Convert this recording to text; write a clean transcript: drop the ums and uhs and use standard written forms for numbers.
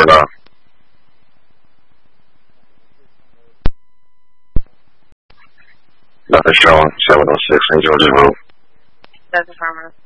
or not? Nothing showing. 706 St. George's Road. That's affirmative.